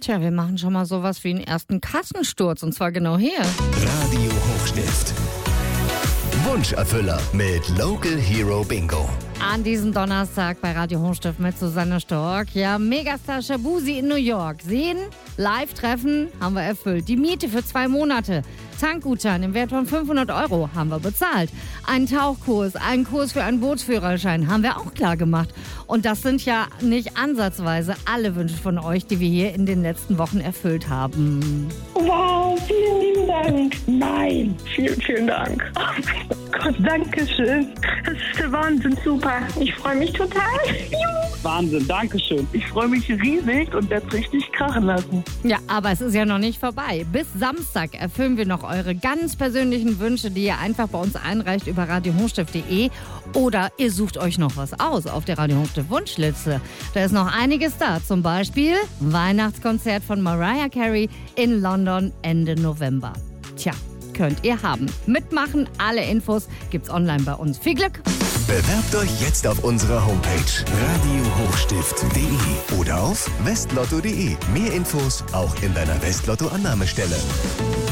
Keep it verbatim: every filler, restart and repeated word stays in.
Tja, wir machen schon mal sowas wie einen ersten Kassensturz und zwar genau hier. Radio Hochstift. Wunscherfüller mit Local Hero Bingo. An diesem Donnerstag bei Radio Hochstift mit Susanne Stork. Ja, Megastar Shabuzi in New York. Sehen, live treffen, haben wir erfüllt. Die Miete für zwei Monate. Tankgutschein im Wert von fünfhundert Euro haben wir bezahlt. Einen Tauchkurs, einen Kurs für einen Bootsführerschein haben wir auch klar gemacht. Und das sind ja nicht ansatzweise alle Wünsche von euch, die wir hier in den letzten Wochen erfüllt haben. Wow, vielen lieben Dank. Nein, vielen, vielen Dank. Oh Gott, danke schön. Das ist der Wahnsinn, super. Ich freue mich total. Juhu. Wahnsinn, danke schön. Ich freue mich riesig und werde es richtig krachen lassen. Ja, aber es ist ja noch nicht vorbei. Bis Samstag erfüllen wir noch eure ganz persönlichen Wünsche, die ihr einfach bei uns einreicht über radio hochstift punkt de oder ihr sucht euch noch was aus auf der Radio Hochstift Wunschliste. Da ist noch einiges da, zum Beispiel Weihnachtskonzert von Mariah Carey in London Ende November. Tja, könnt ihr haben. Mitmachen, alle Infos gibt's online bei uns. Viel Glück! Bewerbt euch jetzt auf unserer Homepage radio hochstift punkt de oder auf westlotto punkt de. Mehr Infos auch in deiner Westlotto-Annahmestelle.